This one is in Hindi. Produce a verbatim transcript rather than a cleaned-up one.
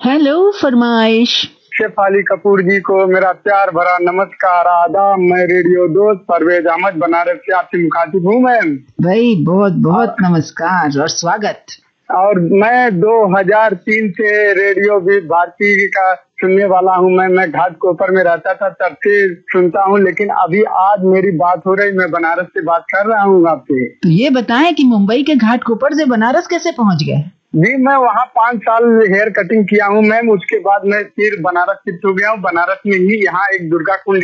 हेलो फरमाइश। शेफ अली कपूर जी को मेरा प्यार भरा नमस्कार, आदाब। मैं रेडियो दोस्त परवेज अहमद बनारस से आपसे मुखातिब हूँ मैम। भाई बहुत बहुत नमस्कार और स्वागत। और मैं दो हज़ार तीन से रेडियो भी भारती का सुनने वाला हूँ। मैं मैं घाट कोपर में रहता था, तब से सुनता हूँ, लेकिन अभी आज मेरी बात हो रही, मैं बनारस से बात कर रहा हूँ आपसे। तो ये बताएं कि मुंबई के घाट कोपर से बनारस कैसे पहुँच गए? जी, मैं वहाँ पाँच साल हेयर कटिंग किया हूँ मैम। उसके बाद मैं फिर बनारस शिफ्ट हो गया हूँ। बनारस में ही यहाँ एक दुर्गा कुंड